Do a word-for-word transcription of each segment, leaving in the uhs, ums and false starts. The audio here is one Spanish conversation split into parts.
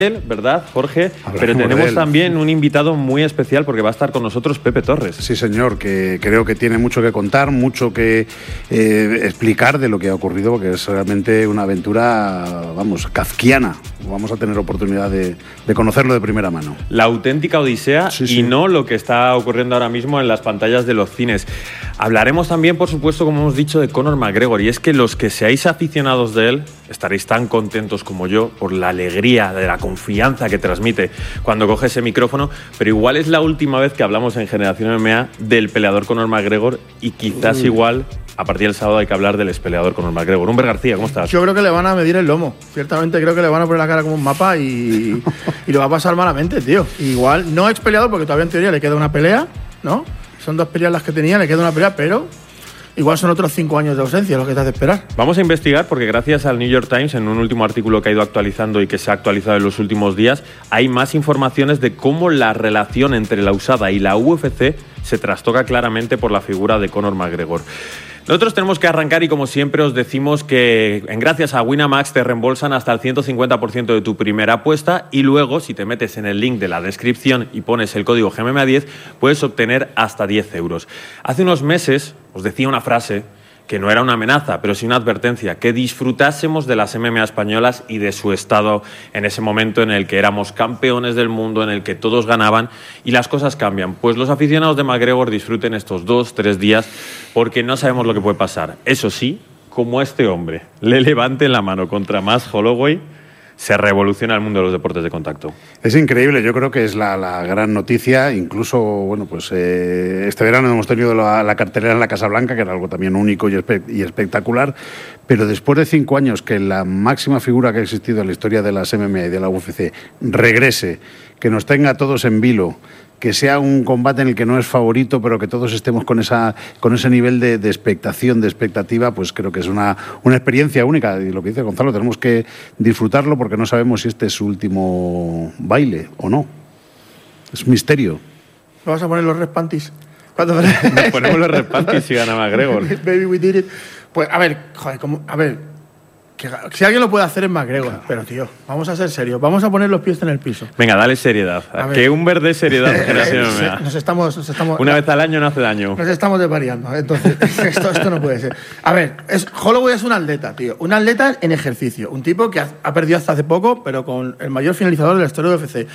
¿Verdad, Jorge? Hablamos Pero tenemos él. también un invitado muy especial porque va a estar con nosotros Pepe Torres. Sí, señor, que creo que tiene mucho que contar, mucho que eh, explicar de lo que ha ocurrido, porque es realmente una aventura, vamos, kafkiana. Vamos a tener oportunidad de, de conocerlo de primera mano. La auténtica odisea sí, y sí. no lo que está ocurriendo ahora mismo en las pantallas de los cines. Hablaremos también, por supuesto, como hemos dicho, de Conor McGregor. Y es que los que seáis aficionados de él estaréis tan contentos como yo por la alegría, de la confianza que transmite cuando coge ese micrófono. Pero igual es la última vez que hablamos en Generación M M A del peleador Conor McGregor y quizás Uy. igual a partir del sábado hay que hablar del expeleador Conor McGregor. Humber García, ¿cómo estás? Yo creo que le van a medir el lomo. Ciertamente creo que le van a poner la cara como un mapa y, y lo va a pasar malamente, tío. Igual, no expeleador porque todavía en teoría le queda una pelea, ¿no? Son dos peleas las que tenía, le queda una pelea, pero igual son otros cinco años de ausencia lo que te hace esperar. Vamos a investigar porque gracias al New York Times, en un último artículo que ha ido actualizando y que se ha actualizado en los últimos días, hay más informaciones de cómo la relación entre la U S A D A y la U F C se trastoca claramente por la figura de Conor McGregor. Nosotros tenemos que arrancar y, como siempre, os decimos que en gracias a Winamax te reembolsan hasta el ciento cincuenta por ciento de tu primera apuesta y luego, si te metes en el link de la descripción y pones el código G M M A diez, puedes obtener hasta diez euros. Hace unos meses os decía una frase que no era una amenaza, pero sí una advertencia, que disfrutásemos de las M M A españolas y de su estado en ese momento en el que éramos campeones del mundo, en el que todos ganaban y las cosas cambian. Pues los aficionados de McGregor disfruten estos dos, tres días porque no sabemos lo que puede pasar. Eso sí, como este hombre le levante la mano contra Max Holloway, se revoluciona el mundo de los deportes de contacto. Es increíble, yo creo que es la, la gran noticia. Incluso, bueno, pues eh, este verano hemos tenido la, la cartelera en la Casa Blanca, que era algo también único y, espe y espectacular, pero después de cinco años que la máxima figura que ha existido en la historia de las M M A y de la U F C regrese, que nos tenga a todos en vilo, que sea un combate en el que no es favorito, pero que todos estemos con esa con ese nivel de, de expectación, de expectativa, pues creo que es una, una experiencia única. Y lo que dice Gonzalo, tenemos que disfrutarlo porque no sabemos si este es su último baile o no. Es un misterio. ¿Me vas a poner los red panties? ¿Cuándo Nos ponemos los red panties si gana McGregor. Baby, we did it. Pues, a ver, joder, como, a ver, que, si alguien lo puede hacer es McGregor, claro. Pero tío, vamos a ser serios, vamos a poner los pies en el piso. Venga, dale seriedad. Que un verde seriedad en Generación M M A. Nos estamos, nos estamos, Una vez al año no hace daño. Nos estamos desvariando, entonces esto, esto no puede ser. A ver, es, Holloway es un atleta, tío, un atleta en ejercicio, un tipo que ha, ha perdido hasta hace poco, pero con el mayor finalizador de la historia de U F C.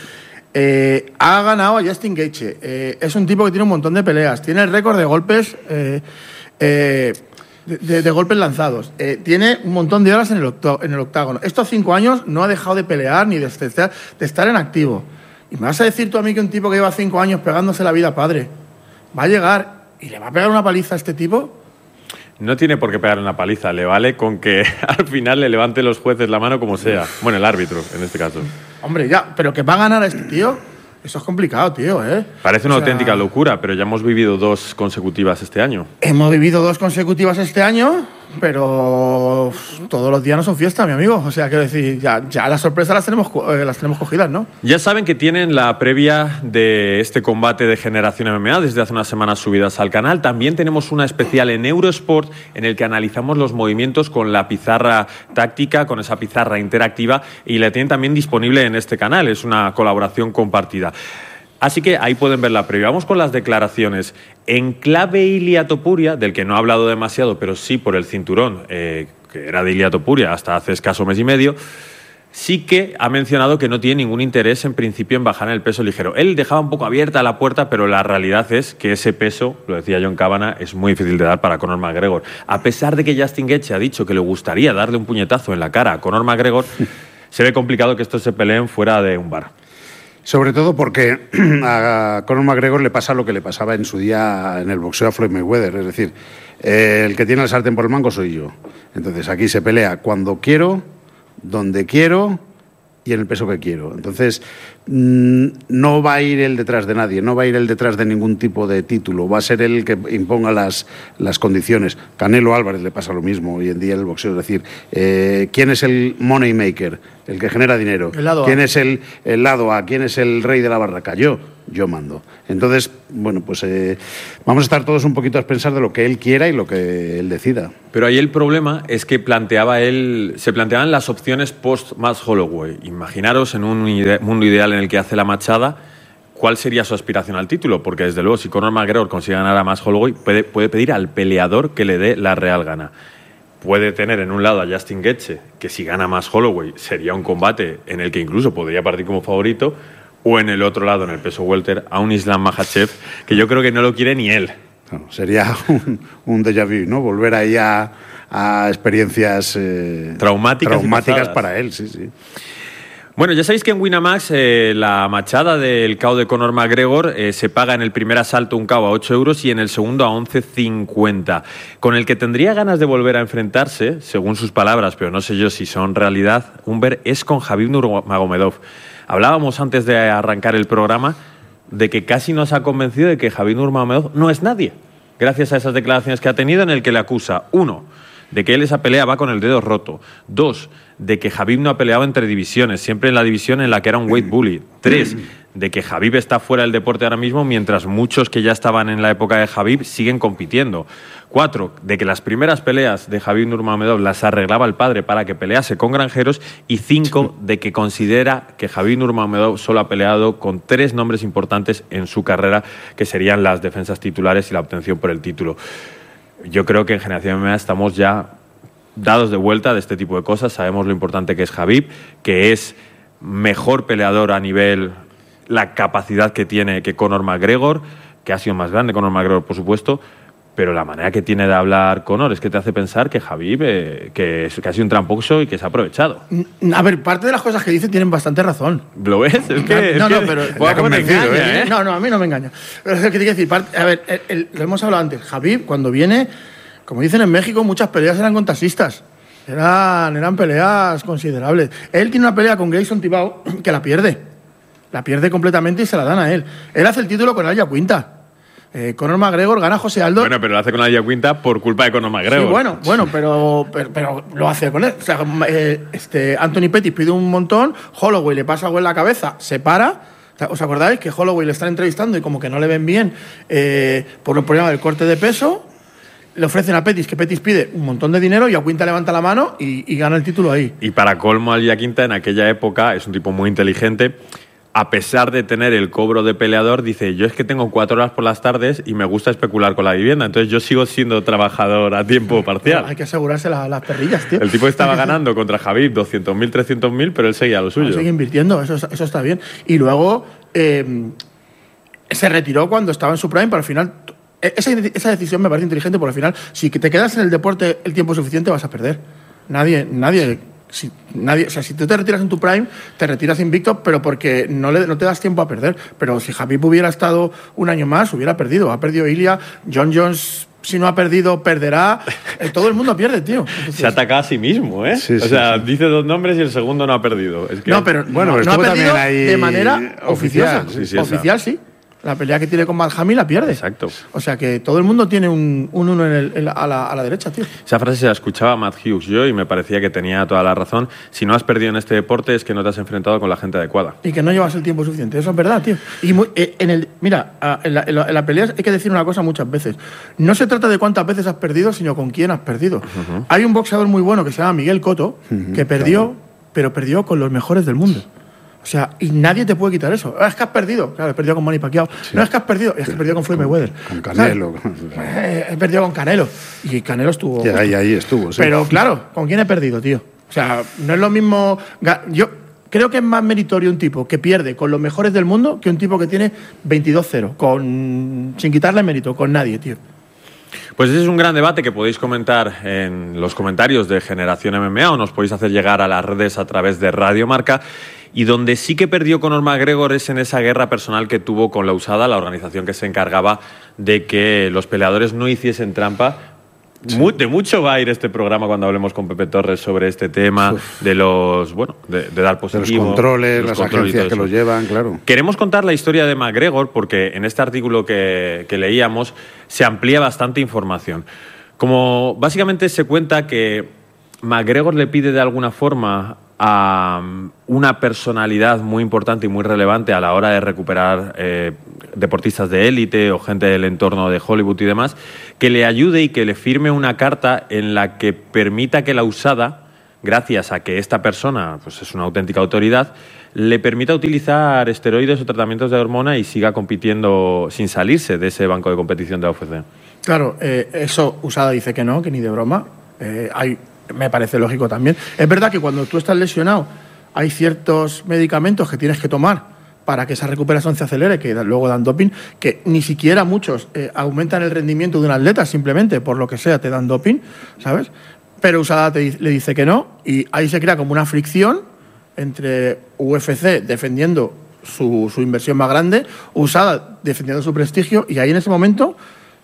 Eh, ha ganado a Justin Gaethje, eh, es un tipo que tiene un montón de peleas, tiene el récord de golpes eh, eh, de, de, de golpes lanzados, eh, tiene un montón de horas en el, octo, en el octágono. Estos cinco años no ha dejado de pelear ni de, de, de estar en activo. Y me vas a decir tú a mí que un tipo que lleva cinco años pegándose la vida padre va a llegar y le va a pegar una paliza a este tipo. No tiene por qué pegar una paliza, le vale con que al final le levante los jueces la mano como sea. Bueno, el árbitro, en este caso. Hombre, ya, pero que va a ganar a este tío, eso es complicado, tío, ¿eh? Parece una o sea, auténtica locura, pero ya hemos vivido dos consecutivas este año. Hemos vivido dos consecutivas este año, pero todos los días no son fiesta, mi amigo. O sea, quiero decir, ya, ya las sorpresas las tenemos, eh, las tenemos cogidas, ¿no? Ya saben que tienen la previa de este combate de Generación M M A desde hace unas semanas subidas al canal. También tenemos una especial en Eurosport en el que analizamos los movimientos con la pizarra táctica, con esa pizarra interactiva, y la tienen también disponible en este canal. Es una colaboración compartida. Así que ahí pueden ver la previa. Vamos con las declaraciones. En clave Ilia Topuria, del que no ha hablado demasiado, pero sí por el cinturón, eh, que era de Ilia Topuria hasta hace escaso mes y medio, sí que ha mencionado que no tiene ningún interés en principio en bajar en el peso ligero. Él dejaba un poco abierta la puerta, pero la realidad es que ese peso, lo decía John Kavanagh, es muy difícil de dar para Conor McGregor. A pesar de que Justin Gaethje ha dicho que le gustaría darle un puñetazo en la cara a Conor McGregor, se ve complicado que estos se peleen fuera de un bar. Sobre todo porque a Conor McGregor le pasa lo que le pasaba en su día en el boxeo a Floyd Mayweather. Es decir, eh, el que tiene el sartén por el mango soy yo. Entonces aquí se pelea cuando quiero, donde quiero y en el peso que quiero. Entonces mmm, no va a ir él detrás de nadie, no va a ir él detrás de ningún tipo de título. Va a ser él el que imponga las, las condiciones. Canelo Álvarez le pasa lo mismo hoy en día en el boxeo. Es decir, eh, ¿quién es el money maker? el que genera dinero. El lado ¿Quién A. es el, el lado A? ¿Quién es el rey de la barraca? Yo, yo mando. Entonces, bueno, pues eh, vamos a estar todos un poquito a pensar de lo que él quiera y lo que él decida. Pero ahí el problema es que planteaba él, se planteaban las opciones post-Max Holloway. Imaginaros en un ide- mundo ideal en el que hace la machada, ¿cuál sería su aspiración al título? Porque desde luego, si Conor McGregor consigue ganar a Max Holloway, puede, puede pedir al peleador que le dé la real gana. Puede tener en un lado a Justin Gaethje, que si gana Max Holloway sería un combate en el que incluso podría partir como favorito, o en el otro lado, en el peso welter, a un Islam Makhachev, que yo creo que no lo quiere ni él. Bueno, sería un, un déjà vu, ¿no? Volver ahí a, a experiencias eh, Traumáticas y traumáticas pasadas. para él, sí, sí. Bueno, ya sabéis que en Winamax eh, la machada del K O de Conor McGregor eh, se paga en el primer asalto un K O a ocho euros y en el segundo a once cincuenta. Con el que tendría ganas de volver a enfrentarse, según sus palabras, pero no sé yo si son realidad, Humber, es con Khabib Nurmagomedov. Hablábamos antes de arrancar el programa de que casi nos ha convencido de que Khabib Nurmagomedov no es nadie, gracias a esas declaraciones que ha tenido en el que le acusa, uno, de que él esa pelea va con el dedo roto. Dos, de que Khabib no ha peleado entre divisiones, siempre en la división en la que era un weight bully. Tres, de que Khabib está fuera del deporte ahora mismo, mientras muchos que ya estaban en la época de Khabib siguen compitiendo. Cuatro, de que las primeras peleas de Khabib Nurmagomedov las arreglaba el padre para que pelease con granjeros. Y cinco, de que considera que Khabib Nurmagomedov solo ha peleado con tres nombres importantes en su carrera, que serían las defensas titulares y la obtención por el título. Yo creo que en Generación M M A estamos ya dados de vuelta de este tipo de cosas. Sabemos lo importante que es Khabib, que es mejor peleador a nivel, la capacidad que tiene que Conor McGregor, que ha sido más grande Conor McGregor, por supuesto, pero la manera que tiene de hablar Conor es que te hace pensar que Khabib, eh, que, es, que ha sido un tramposo y que se ha aprovechado. A ver, parte de las cosas que dice tienen bastante razón. ¿Lo ves? Es que, no, es no, que, pero Buah, cómo te convencido, engaña, ¿eh? No, no, a mí no me engaña. Pero es que te quiero decir, parte- a ver, el- el- lo hemos hablado antes. Khabib, cuando viene, como dicen en México, muchas peleas eran con taxistas. Eran, eran peleas considerables. Él tiene una pelea con Grayson Tibau que la pierde. La pierde completamente y se la dan a él. Él hace el título con Alia Quinta. Eh, Conor McGregor gana a José Aldo. Bueno, pero lo hace con la Quinta por culpa de Conor McGregor. Sí, bueno, bueno, pero, pero, pero lo hace con él. O sea, eh, este, Anthony Pettis pide un montón, Holloway le pasa algo en la cabeza, se para. ¿Os acordáis que Holloway le están entrevistando y como que no le ven bien eh, por el problema del corte de peso? Le ofrecen a Pettis, que Pettis pide un montón de dinero y a Quinta levanta la mano y, y gana el título ahí. Y para colmo, Alia Quinta en aquella época es un tipo muy inteligente. A pesar de tener el cobro de peleador, dice, yo es que tengo cuatro horas por las tardes y me gusta especular con la vivienda. Entonces yo sigo siendo trabajador a tiempo parcial. Hay que asegurarse la- las perrillas, tío. El tipo estaba ganando contra Khabib doscientos mil, trescientos mil, pero él seguía lo suyo. Sigue invirtiendo, eso, eso está bien. Y luego eh, se retiró cuando estaba en su prime, pero al final... Esa, esa decisión me parece inteligente, porque al final, si te quedas en el deporte el tiempo suficiente, vas a perder. Nadie... nadie Si, nadie, o sea, si tú te retiras en tu prime, te retiras invicto, pero porque no, le, no te das tiempo a perder. Pero si Khabib hubiera estado un año más, hubiera perdido. Ha perdido Ilia, John Jones, si no ha perdido, perderá. Eh, todo el mundo pierde, tío. Entonces, Se ataca a sí mismo, ¿eh? Sí, o sí, sea, sí. dice dos nombres y el segundo no ha perdido. Es que... no, pero Bueno, no, pero no ha estuvo perdido también ahí de manera oficial, oficiosa. sí, sí, oficial, sí. La pelea que tiene con Malhami la pierde. Exacto. O sea que todo el mundo tiene un, un uno en el- en la- a, la, a la derecha, tío. Esa frase se la escuchaba a Matt Hughes yo y me parecía que tenía toda la razón. Si no has perdido en este deporte es que no te has enfrentado con la gente adecuada. Y que no llevas el tiempo suficiente. Eso es verdad, tío. Y muy- eh, en el, mira, ah, en la, en la- en la pelea hay que decir una cosa muchas veces. No se trata de cuántas veces has perdido, sino con quién has perdido. Hay un boxeador muy bueno que se llama Miguel Cotto, que perdió, pero perdió con los mejores del mundo. O sea, y nadie te puede quitar eso. Ah, es que has perdido. Claro, he perdido con Manny Pacquiao. No es que has perdido, es que he perdido con Floyd Mayweather. Con Canelo. Eh, he perdido con Canelo. Y Canelo estuvo... Que ahí, ahí estuvo, sí. Pero claro, ¿con quién he perdido, tío? O sea, no es lo mismo... ga- Yo creo que es más meritorio un tipo que pierde con los mejores del mundo que un tipo que tiene veintidós cero, con... sin quitarle mérito, con nadie, tío. Pues ese es un gran debate que podéis comentar en los comentarios de Generación M M A o nos podéis hacer llegar a las redes a través de Radio Marca. Y donde sí que perdió Conor McGregor es en esa guerra personal que tuvo con la U S A D A, la organización que se encargaba de que los peleadores no hiciesen trampa. Mu- de mucho va a ir este programa cuando hablemos con Pepe Torres sobre este tema, Uf. de los, bueno, de, de dar De positivo. los controles, de los las controles y agencias todo que eso. los llevan, claro. Queremos contar la historia de McGregor porque en este artículo que, que leíamos se amplía bastante información. Como básicamente se cuenta que McGregor le pide de alguna forma a una personalidad muy importante y muy relevante a la hora de recuperar eh, deportistas de élite o gente del entorno de Hollywood y demás, que le ayude y que le firme una carta en la que permita que la USADA, gracias a que esta persona pues, es una auténtica autoridad, le permita utilizar esteroides o tratamientos de hormona y siga compitiendo sin salirse de ese banco de competición de la U F C. Claro, eh, eso USADA dice que no, que ni de broma. Eh, hay... Me parece lógico también. Es verdad que cuando tú estás lesionado hay ciertos medicamentos que tienes que tomar para que esa recuperación se acelere, que luego dan doping, que ni siquiera muchos eh, aumentan el rendimiento de un atleta, simplemente por lo que sea te dan doping, ¿sabes? Pero USADA te, le dice que no y ahí se crea como una fricción entre U F C defendiendo su, su inversión más grande, USADA defendiendo su prestigio y ahí en ese momento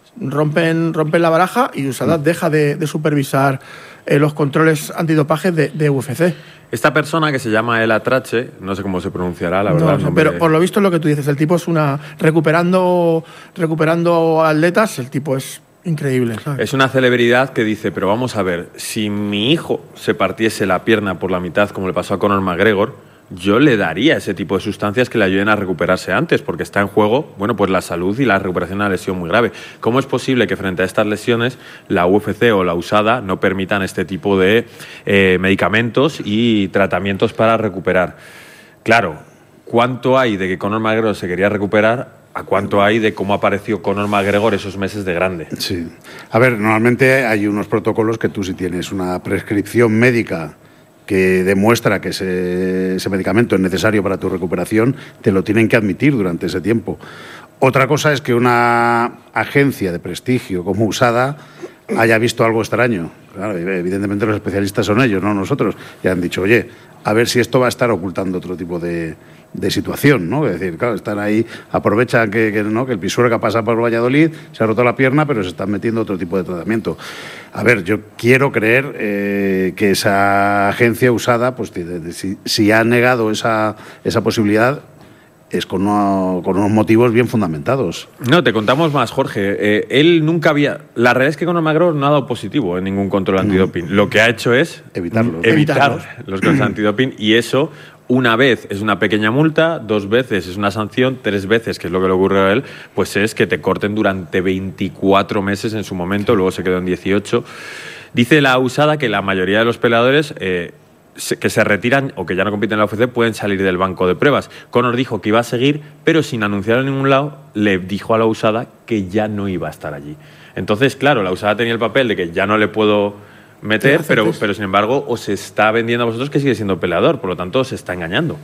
rompen, rompen la baraja y USADA deja de, de supervisar Eh, los controles antidopaje de, de U F C. Esta persona que se llama El Atrache, no sé cómo se pronunciará, la verdad. No, no, pero por lo visto es lo que tú dices, el tipo es una... Recuperando, recuperando atletas, el tipo es increíble, ¿sabes? Es una celebridad que dice, pero vamos a ver, si mi hijo se partiese la pierna por la mitad, como le pasó a Conor McGregor, yo le daría ese tipo de sustancias que le ayuden a recuperarse antes, porque está en juego, bueno, pues la salud y la recuperación de una lesión muy grave. ¿Cómo es posible que frente a estas lesiones la U F C o la USADA no permitan este tipo de eh, medicamentos y tratamientos para recuperar? Claro, ¿cuánto hay de que Conor McGregor se quería recuperar a cuánto hay de cómo apareció Conor McGregor esos meses de grande? Sí. A ver, normalmente hay unos protocolos que tú, si tienes una prescripción médica que demuestra que ese, ese medicamento es necesario para tu recuperación, te lo tienen que admitir durante ese tiempo. Otra cosa es que una agencia de prestigio como USADA haya visto algo extraño. Claro, evidentemente los especialistas son ellos, no nosotros. Y han dicho, oye, a ver si esto va a estar ocultando otro tipo de, de situación, ¿no? Es decir, claro, están ahí, aprovechan que, que, ¿no? que el Pisuerga pasa por Valladolid, se ha roto la pierna, pero se están metiendo otro tipo de tratamiento. A ver, yo quiero creer eh, que esa agencia USADA, pues si, si ha negado esa, esa posibilidad, es con, una, con unos motivos bien fundamentados. No, te contamos más, Jorge. Eh, él nunca había... La realidad es que Conor McGregor no ha dado positivo en ningún control antidoping. Mm. Lo que ha hecho es... Evitarlo. Evitar los controles antidoping y eso... Una vez es una pequeña multa, dos veces es una sanción, tres veces, que es lo que le ocurre a él, pues es que te corten durante veinticuatro meses en su momento, luego se quedó en dieciocho. Dice la USADA que la mayoría de los peleadores eh, se, que se retiran o que ya no compiten en la U F C pueden salir del banco de pruebas. Conor dijo que iba a seguir, pero sin anunciar en ningún lado, le dijo a la USADA que ya no iba a estar allí. Entonces, claro, la USADA tenía el papel de que ya no le puedo... meter, pero, pero sin embargo os está vendiendo a vosotros que sigue siendo peleador, por lo tanto os está engañando.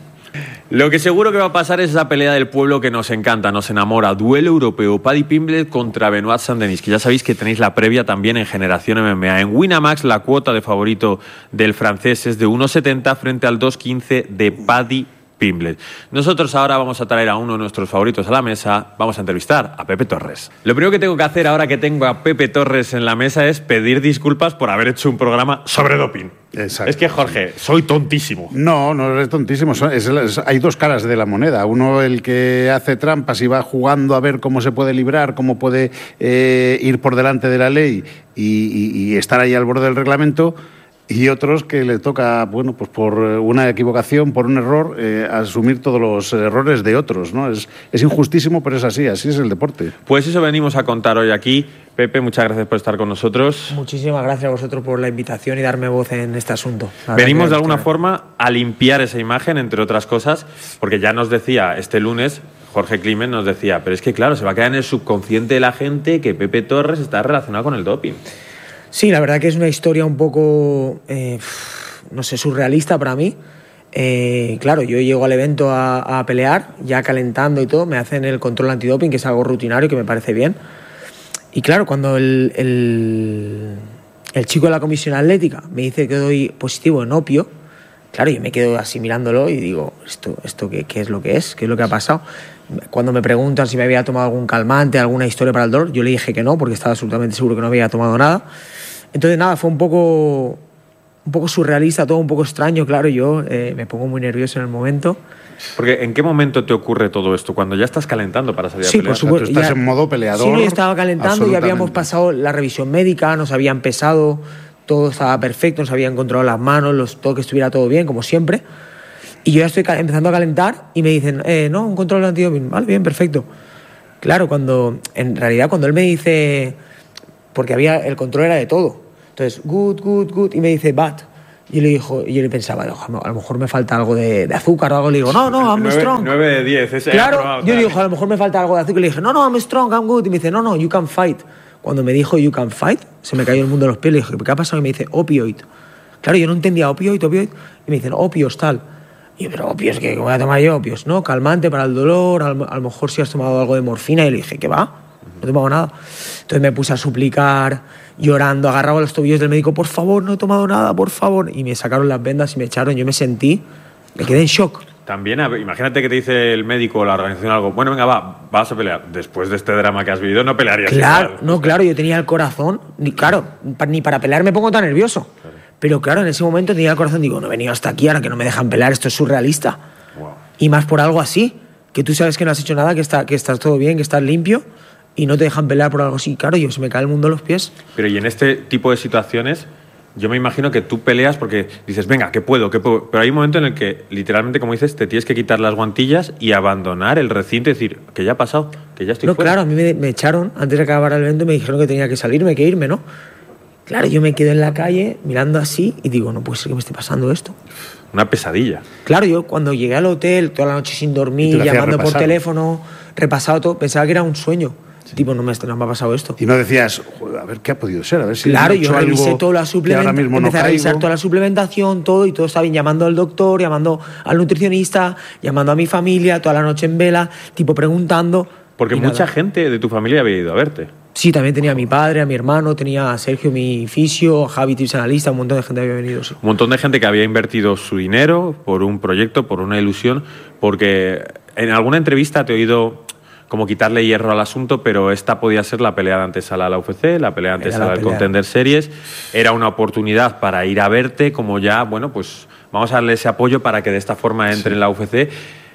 Lo que seguro que va a pasar es esa pelea del pueblo que nos encanta, nos enamora. Duelo europeo, Paddy Pimblett contra Benoit Saint-Denis, que ya sabéis que tenéis la previa también en Generación M M A. En Winamax la cuota de favorito del francés es de uno setenta frente al dos quince de Paddy Pimblett. Nosotros ahora vamos a traer a uno de nuestros favoritos a la mesa, vamos a entrevistar a Pepe Torres. Lo primero que tengo que hacer ahora que tengo a Pepe Torres en la mesa es pedir disculpas por haber hecho un programa sobre doping. Exacto. Es que, Jorge, soy tontísimo. No, no es tontísimo. Es, es, hay dos caras de la moneda. Uno, el que hace trampas y va jugando a ver cómo se puede librar, cómo puede eh, ir por delante de la ley y, y, y estar ahí al borde del reglamento. Y otros que le toca, bueno, pues por una equivocación, por un error, eh, asumir todos los errores de otros, ¿no? Es, es injustísimo, pero es así, así es el deporte. Pues eso venimos a contar hoy aquí. Pepe, muchas gracias por estar con nosotros. Muchísimas gracias a vosotros por la invitación y darme voz en este asunto. Venimos de alguna forma a limpiar esa imagen, entre otras cosas, porque ya nos decía este lunes, Jorge Climent nos decía, pero es que claro, se va a quedar en el subconsciente de la gente que Pepe Torres está relacionado con el doping. Sí, la verdad que es una historia un poco, eh, no sé, surrealista para mí. Eh, claro, yo llego al evento a, a pelear, ya calentando y todo, me hacen el control antidoping, que es algo rutinario, que me parece bien. Y claro, cuando el, el, el chico de la comisión atlética me dice que doy positivo en opio, claro, yo me quedo así mirándolo y digo, ¿esto, esto qué, qué es lo que es? ¿Qué es lo que ha pasado? Cuando me preguntan si me había tomado algún calmante, alguna historia para el dolor, yo le dije que no, porque estaba absolutamente seguro que no había tomado nada. Entonces, nada, fue un poco, un poco surrealista, todo un poco extraño, claro, yo eh, me pongo muy nervioso en el momento. Porque ¿en qué momento te ocurre todo esto? Cuando ya estás calentando para salir sí, a pelear. Sí, por supuesto. O sea, tú estás ya, en modo peleador. Sí, yo estaba calentando y habíamos pasado la revisión médica, nos habían pesado todo estaba perfecto, nos habían controlado las manos, los, todo que estuviera todo bien, como siempre. Y yo ya estoy empezando a calentar y me dicen, eh, no, un control antidoping. Vale, bien, perfecto. Claro, cuando, en realidad, cuando él me dice, porque había, el control era de todo. Entonces, good, good, good, y me dice, bad. Y yo le, dijo, y yo le pensaba, a lo mejor me falta algo de, de azúcar o algo. Le digo, no, no, I'm strong. nueve de diez, ese claro, aprobado, yo le digo, a lo mejor me falta algo de azúcar. Y le dije, no, no, I'm strong, I'm good. Y me dice, no, no, you can fight. Cuando me dijo you can fight, se me cayó el mundo de los pies. Le dije, ¿qué ha pasado? Y me dice, opioid. Claro, yo no entendía opioid, opioid. Y me dicen, opios, tal. Y yo, pero opios, ¿qué voy a tomar yo? Opios, ¿no? Calmante para el dolor, a lo mejor si has tomado algo de morfina. Y le dije, ¿qué va? No he tomado nada. Entonces me puse a suplicar, llorando, agarraba los tobillos del médico, por favor, no he tomado nada, por favor. Y me sacaron las vendas y me echaron. Yo me sentí, me quedé en shock. También, imagínate que te dice el médico o la organización algo, bueno, venga, va, vas a pelear. Después de este drama que has vivido, no pelearías. Claro, igual. no, claro, yo tenía el corazón, ni, claro, ni para pelear me pongo tan nervioso. Claro. Pero claro, en ese momento tenía el corazón, digo, no he venido hasta aquí, ahora que no me dejan pelear, esto es surrealista. Wow. Y más por algo así, que tú sabes que no has hecho nada, que, está, que estás todo bien, que estás limpio, y no te dejan pelear por algo así. Claro, yo se me cae el mundo a los pies. Pero y en este tipo de situaciones, yo me imagino que tú peleas porque dices, venga, que puedo, que puedo. Pero hay un momento en el que, literalmente, como dices, te tienes que quitar las guantillas y abandonar el recinto y decir, que ya ha pasado, que ya estoy no, fuera. Claro, a mí me, me echaron antes de acabar el evento, me dijeron que tenía que salirme, que irme, ¿no? Claro, yo me quedo en la calle mirando así y digo, no puede ser que me esté pasando esto. Una pesadilla. Claro, yo cuando llegué al hotel, toda la noche sin dormir, llamando por teléfono, repasado todo, pensaba que era un sueño. Sí. Tipo, no me, no me ha pasado esto. Y no decías, a ver qué ha podido ser, a ver si. Claro, yo revisé toda la suplementación, empecé no a revisar toda la suplementación, todo, y todo estaba bien, llamando al doctor, llamando al nutricionista, llamando a mi familia, toda la noche en vela, tipo preguntando. Porque mucha nada. gente de tu familia había ido a verte. Sí, también tenía a mi padre, a mi hermano, tenía a Sergio, mi fisio, a Javi, tips analista, un montón de gente había venido. Sí. Un montón de gente que había invertido su dinero por un proyecto, por una ilusión, porque en alguna entrevista te he oído como quitarle hierro al asunto, pero esta podía ser la pelea de antesala a la U F C, la pelea de antesala al Contender Series. Era una oportunidad para ir a verte, como ya, bueno, pues vamos a darle ese apoyo para que de esta forma entre sí. en la U F C.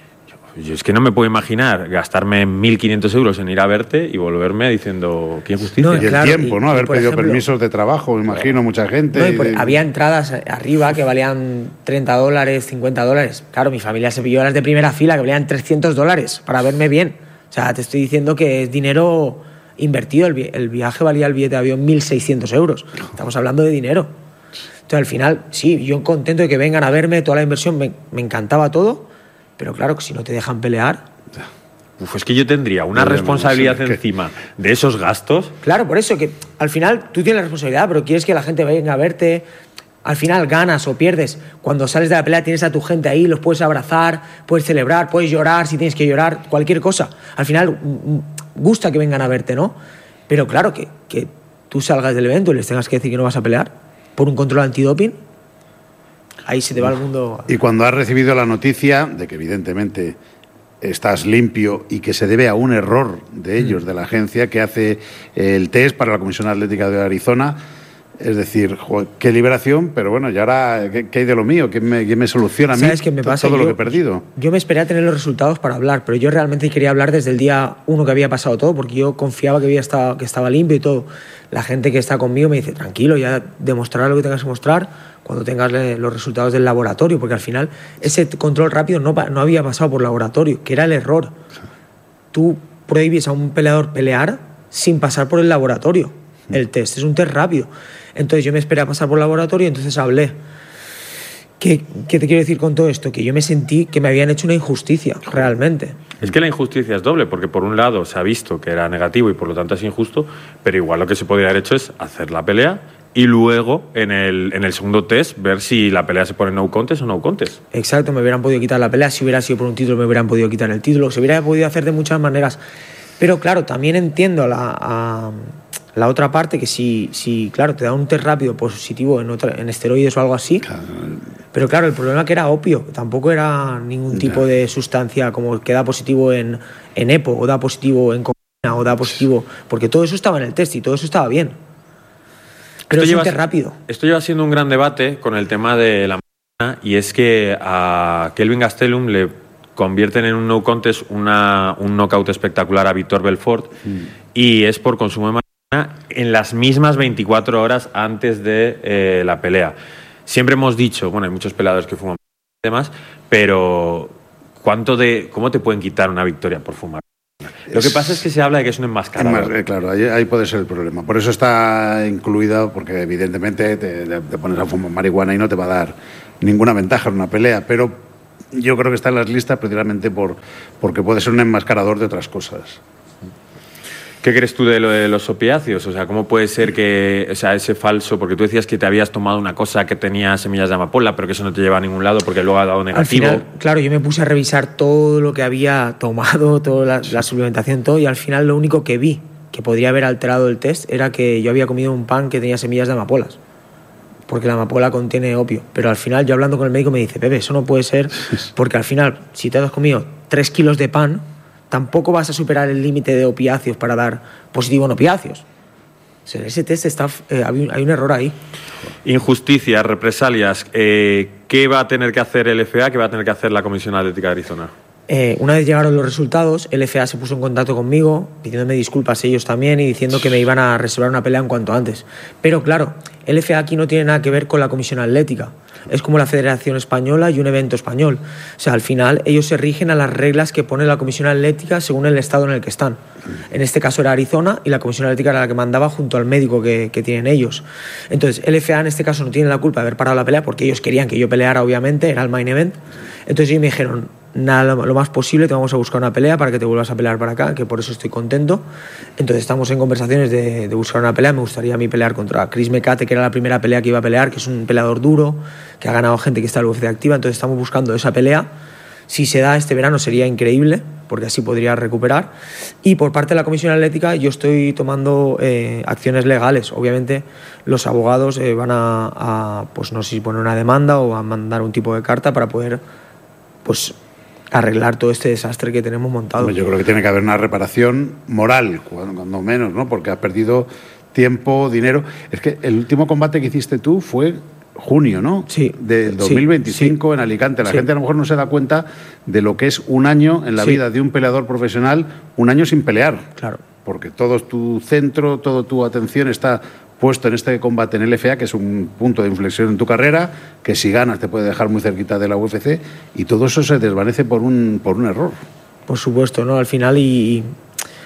Yo es que no me puedo imaginar gastarme mil quinientos euros en ir a verte y volverme diciendo qué injusticia. No, y el claro, tiempo, y, ¿no? Haber pedido ejemplo, permisos de trabajo, me imagino, mucha gente. No, y por, de... Había entradas arriba que valían treinta dólares, cincuenta dólares. Claro, mi familia se pilló las de primera fila que valían trescientos dólares para verme bien. O sea, te estoy diciendo que es dinero invertido. El, vi- el viaje valía el billete de avión mil seiscientos euros. Estamos hablando de dinero. Entonces, al final, sí, yo contento de que vengan a verme, toda la inversión, me, me encantaba todo. Pero claro, que si no te dejan pelear... Uf, es que yo tendría una no, responsabilidad no sé, encima que... de esos gastos. Claro, por eso, que al final tú tienes la responsabilidad, pero quieres que la gente venga a verte. Al final ganas o pierdes. Cuando sales de la pelea tienes a tu gente ahí, los puedes abrazar, puedes celebrar, puedes llorar si tienes que llorar, cualquier cosa. Al final gusta que vengan a verte, ¿no? Pero claro, que, que tú salgas del evento y les tengas que decir que no vas a pelear por un control antidoping... Ahí se te va el mundo. Y cuando has recibido la noticia de que evidentemente estás limpio y que se debe a un error de ellos, mm. de la agencia que hace el test para la Comisión Atlética de Arizona, es decir, joder, qué liberación, pero bueno, ¿y ahora qué, qué hay de lo mío? ¿Quién me, quién me soluciona a mí qué me pasa? todo yo, lo que he perdido? Yo me esperé a tener los resultados para hablar, pero yo realmente quería hablar desde el día uno que había pasado todo, porque yo confiaba que, había estado, que estaba limpio y todo. La gente que está conmigo me dice, tranquilo, ya demostrarás lo que tengas que mostrar cuando tengas los resultados del laboratorio, porque al final ese control rápido no, no había pasado por laboratorio, que era el error. Tú prohíbes a un peleador pelear sin pasar por el laboratorio. El test es un test rápido. Entonces yo me esperé a pasar por el laboratorio y entonces hablé. ¿Qué, ¿Qué te quiero decir con todo esto? Que yo me sentí que me habían hecho una injusticia, realmente. Es que la injusticia es doble, porque por un lado se ha visto que era negativo y por lo tanto es injusto, pero igual lo que se podría haber hecho es hacer la pelea y luego en el, en el segundo test ver si la pelea se pone no contest o no contest. Exacto, me hubieran podido quitar la pelea. Si hubiera sido por un título me hubieran podido quitar el título. Se hubiera podido hacer de muchas maneras. Pero claro, también entiendo la... A, La otra parte, que si, si claro, te da un test rápido positivo en, otra, en esteroides o algo así, claro. Pero claro, el problema que era opio, tampoco era ningún tipo ya. de sustancia como que da positivo en, en EPO, o da positivo en cocaína, o da positivo, porque todo eso estaba en el test y todo eso estaba bien. Pero esto es lleva, un test rápido. Esto lleva siendo un gran debate con el tema de la marihuana, y es que a Kelvin Gastelum le convierten en un no contest una, un knockout espectacular a Víctor Belfort, mm. y es por consumo de marihuana. en las mismas veinticuatro horas antes de eh, la pelea. Siempre hemos dicho, bueno, hay muchos peleadores que fuman y demás, pero ¿cuánto de, ¿cómo te pueden quitar una victoria por fumar? Lo que pasa es que se habla de que es un enmascarador. Enmas, eh, claro, ahí, ahí puede ser el problema. Por eso está incluida, porque evidentemente te, te pones a fumar marihuana y no te va a dar ninguna ventaja en una pelea, pero yo creo que está en las listas precisamente por, porque puede ser un enmascarador de otras cosas. ¿Qué crees tú de lo de los opiáceos? O sea, ¿cómo puede ser que, o sea, ese falso, porque tú decías que te habías tomado una cosa que tenía semillas de amapola, pero que eso no te lleva a ningún lado porque luego ha dado negativo? Al final, claro, yo me puse a revisar todo lo que había tomado, toda la, la suplementación, todo, y al final lo único que vi que podría haber alterado el test era que yo había comido un pan que tenía semillas de amapolas, porque la amapola contiene opio. Pero al final, yo hablando con el médico me dice, Pepe, eso no puede ser, porque al final, si te has comido tres kilos de pan, tampoco vas a superar el límite de opiáceos para dar positivo en opiáceos. O sea, ese test está, eh, hay, un, hay un error ahí. Injusticias, represalias. Eh, ¿Qué va a tener que hacer el F A? ¿Qué va a tener que hacer la Comisión Atlética de Arizona? Eh, una vez llegaron los resultados, el F A se puso en contacto conmigo, pidiéndome disculpas ellos también y diciendo que me iban a reservar una pelea en cuanto antes. Pero claro, el F A aquí no tiene nada que ver con la Comisión Atlética. Es como la Federación Española y un evento español. O sea, al final ellos se rigen a las reglas que pone la Comisión Atlética según el estado en el que están. En este caso era Arizona y la Comisión Atlética era la que mandaba junto al médico que, que tienen ellos. Entonces, el F A en este caso no tiene la culpa de haber parado la pelea porque ellos querían que yo peleara, obviamente, era el main event. Entonces ellos me dijeron, nada, lo más posible, te vamos a buscar una pelea para que te vuelvas a pelear para acá, que por eso estoy contento. Entonces estamos en conversaciones de, de buscar una pelea. Me gustaría a mí pelear contra Chris Mecate, que era la primera pelea que iba a pelear, que es un peleador duro, que ha ganado gente que está en la U F C activa. Entonces estamos buscando esa pelea. Si se da este verano sería increíble, porque así podría recuperar. Y por parte de la Comisión Atlética yo estoy tomando eh, acciones legales. Obviamente los abogados eh, van a, a, pues no sé si poner una demanda o a mandar un tipo de carta para poder, pues, arreglar todo este desastre que tenemos montado. Yo creo que tiene que haber una reparación moral, cuando, cuando menos, ¿no? Porque has perdido tiempo, dinero. Es que el último combate que hiciste tú fue junio, ¿no? Sí. Del dos mil veinticinco, sí, en Alicante. La sí. gente a lo mejor no se da cuenta de lo que es un año en la sí. vida de un peleador profesional, un año sin pelear. Claro. Porque todo tu centro, toda tu atención está puesto en este combate en el F A, que es un punto de inflexión en tu carrera, que si ganas te puede dejar muy cerquita de la U F C, y todo eso se desvanece por un, por un error. Por supuesto, ¿no? Al final, y, y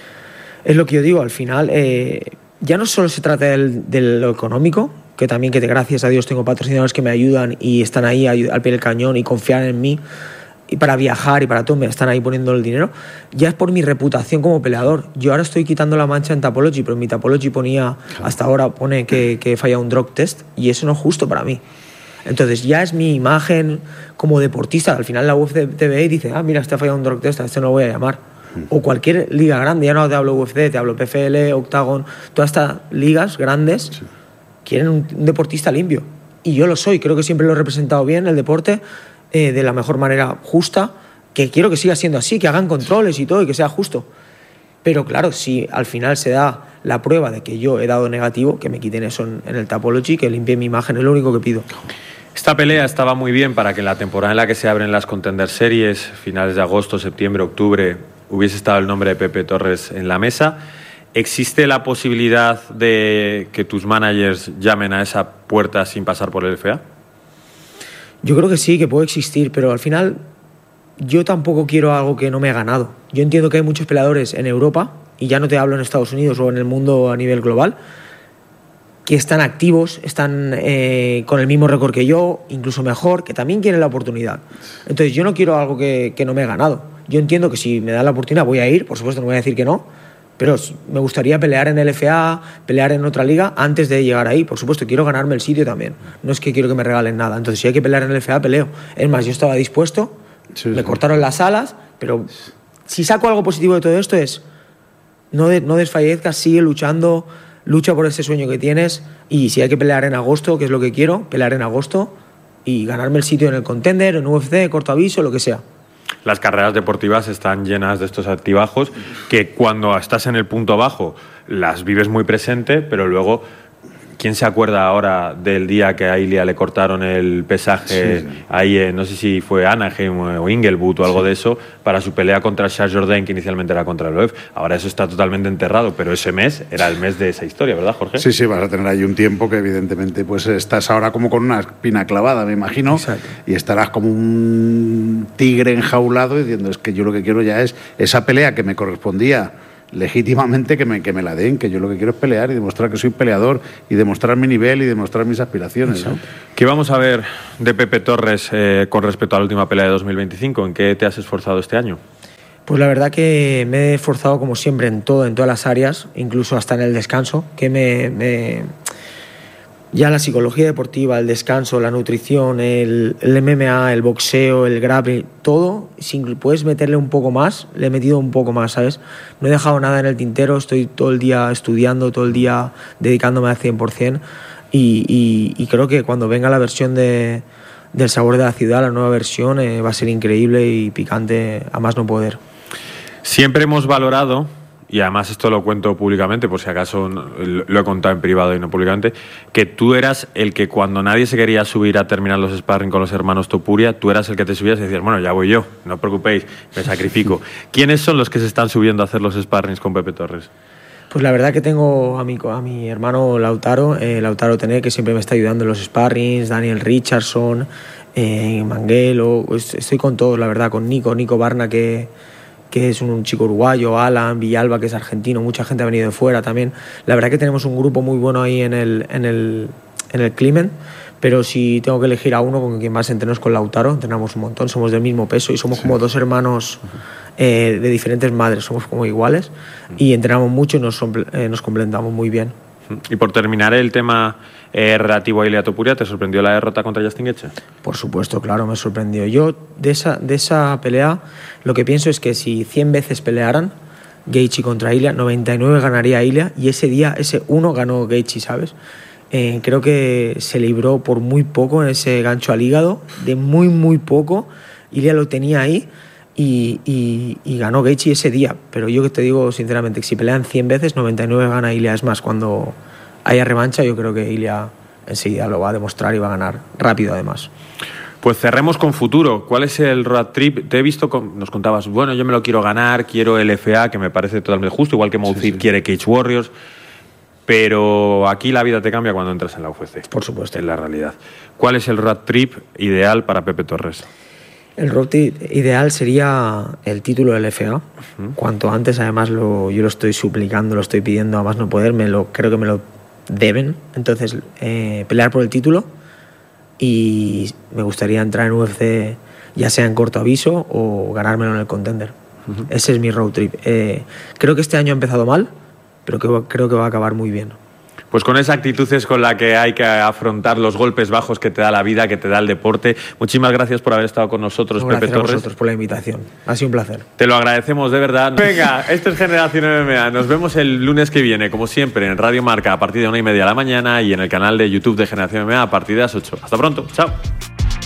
es lo que yo digo, al final, eh, ya no solo se trata del, de lo económico, que también que gracias a Dios tengo patrocinadores que me ayudan y están ahí al pie del cañón y confían en mí, y para viajar y para todo, me están ahí poniendo el dinero. Ya es por mi reputación como peleador. Yo ahora estoy quitando la mancha en Tapology, pero en mi Tapology ponía, hasta ahora pone que, que he fallado un drug test, y eso no es justo para mí. Entonces ya es mi imagen como deportista. Al final la U F C te ve y dice, ah, mira, este ha fallado un drug test, a este no lo voy a llamar. O cualquier liga grande, ya no te hablo U F C, te hablo P F L, Octagon, todas estas ligas grandes sí. quieren un, un deportista limpio. Y yo lo soy, creo que siempre lo he representado bien, el deporte, Eh, de la mejor manera justa, que quiero que siga siendo así, que hagan controles y todo y que sea justo. Pero claro, si al final se da la prueba de que yo he dado negativo, que me quiten eso en, en el Tapology, que limpie mi imagen, es lo único que pido. Esta pelea estaba muy bien para que en la temporada en la que se abren las Contender Series, finales de agosto, septiembre, octubre, hubiese estado el nombre de Pepe Torres en la mesa. ¿Existe la posibilidad de que tus managers llamen a esa puerta sin pasar por el F A? Yo creo que sí, que puede existir, pero al final yo tampoco quiero algo que no me ha ganado. Yo entiendo que hay muchos peleadores en Europa, y ya no te hablo en Estados Unidos o en el mundo a nivel global, que están activos, están eh, con el mismo récord que yo, incluso mejor, que también quieren la oportunidad. Entonces yo no quiero algo que, que no me ha ganado. Yo entiendo que si me dan la oportunidad voy a ir, por supuesto no voy a decir que no, pero me gustaría pelear en el F A, pelear en otra liga antes de llegar ahí. Por supuesto, quiero ganarme el sitio también. No es que quiero que me regalen nada. Entonces, si hay que pelear en el F A, peleo. Es más, yo estaba dispuesto, sí, me sí. cortaron las alas, pero si saco algo positivo de todo esto es no, de, no desfallezcas, sigue luchando, lucha por ese sueño que tienes, y si hay que pelear en agosto, que es lo que quiero, pelear en agosto y ganarme el sitio en el Contender, en U F C, corto aviso, lo que sea. Las carreras deportivas están llenas de estos altibajos que cuando estás en el punto bajo las vives muy presente, pero luego ¿Quién se acuerda ahora del día que a Ilia le cortaron el pesaje sí, sí. ahí en, no sé si fue Anaheim o Inglewood o algo sí. de eso, para su pelea contra Charles Jourdain, que inicialmente era contra el Loew? Ahora eso está totalmente enterrado, pero ese mes era el mes de esa historia, ¿verdad, Jorge? Sí, sí, vas a tener ahí un tiempo que evidentemente pues estás ahora como con una espina clavada, me imagino, Exacto. y estarás como un tigre enjaulado diciendo, es que yo lo que quiero ya es esa pelea que me correspondía legítimamente, que me, que me la den, que yo lo que quiero es pelear y demostrar que soy peleador y demostrar mi nivel y demostrar mis aspiraciones, ¿no? ¿Qué vamos a ver de Pepe Torres eh, con respecto a la última pelea de dos mil veinticinco? ¿En qué te has esforzado este año? Pues la verdad que me he esforzado como siempre en todo, en todas las áreas, incluso hasta en el descanso, que me... me... Ya la psicología deportiva, el descanso, la nutrición, el, el M M A, el boxeo, el grappling, todo, si puedes meterle un poco más, le he metido un poco más, ¿sabes? No he dejado nada en el tintero, estoy todo el día estudiando, todo el día dedicándome al cien por ciento y, y, y creo que cuando venga la versión de, del Sabor de la Ciudad, la nueva versión, eh, va a ser increíble y picante a más no poder. Siempre hemos valorado, y además esto lo cuento públicamente, por si acaso lo he contado en privado y no públicamente, que tú eras el que cuando nadie se quería subir a terminar los sparring con los hermanos Topuria, tú eras el que te subías y decías, bueno, ya voy yo, no os preocupéis, me sacrifico. ¿Quiénes son los que se están subiendo a hacer los sparrings con Pepe Torres? Pues la verdad que tengo a mi, a mi hermano Lautaro, eh, Lautaro Tené, que siempre me está ayudando en los sparrings, Daniel Richardson, eh, Manguelo, estoy con todos, la verdad, con Nico, Nico Barna, que... que es un chico uruguayo, Alan, Villalba, que es argentino, mucha gente ha venido de fuera también. La verdad que tenemos un grupo muy bueno ahí en el, en el, en el Climent, pero si tengo que elegir a uno con quien más entreno es con Lautaro, entrenamos un montón, somos del mismo peso y somos sí. como dos hermanos eh, de diferentes madres, somos como iguales y entrenamos mucho y nos, eh, nos complementamos muy bien. Y por terminar el tema eh, relativo a Ilia Topuria, ¿te sorprendió la derrota contra Justin Gaethje? Por supuesto, claro, me sorprendió. Yo de esa, de esa pelea lo que pienso es que si cien veces pelearan Gaethje contra Ilia, noventa y nueve ganaría Ilia y ese día, ese uno ganó Gaethje, ¿sabes? Eh, creo que se libró por muy poco en ese gancho al hígado, de muy muy poco. Ilia lo tenía ahí y, y, y ganó Gaethje ese día, pero yo que te digo sinceramente que si pelean cien veces, noventa y nueve gana Ilia. Es más, cuando haya revancha yo creo que Ilia enseguida lo va a demostrar y va a ganar rápido además. Pues cerremos con futuro. ¿Cuál es el road trip? Te he visto, con, nos contabas, bueno, yo me lo quiero ganar, quiero el F A, que me parece totalmente justo, igual que Mouthfit sí, sí. quiere Cage Warriors, pero aquí la vida te cambia cuando entras en la U F C. Por supuesto. En la realidad. ¿Cuál es el road trip ideal para Pepe Torres? El road trip ideal sería el título del F A. Uh-huh. Cuanto antes, además, lo, yo lo estoy suplicando, lo estoy pidiendo a más no poder, me lo, creo que me lo deben. Entonces, eh, pelear por el título y me gustaría entrar en U F C ya sea en corto aviso o ganármelo en el Contender. Uh-huh. Ese es mi road trip. Eh, creo que este año ha empezado mal, pero que, creo que va a acabar muy bien. Pues con esa actitud es con la que hay que afrontar los golpes bajos que te da la vida, que te da el deporte. Muchísimas gracias por haber estado con nosotros, no, Pepe Torres. Gracias a vosotros por la invitación. Ha sido un placer. Te lo agradecemos, de verdad. Venga, esto es Generación M M A. Nos vemos el lunes que viene, como siempre, en Radio Marca a partir de una y media de la mañana y en el canal de YouTube de Generación M M A a partir de las ocho. Hasta pronto. Chao.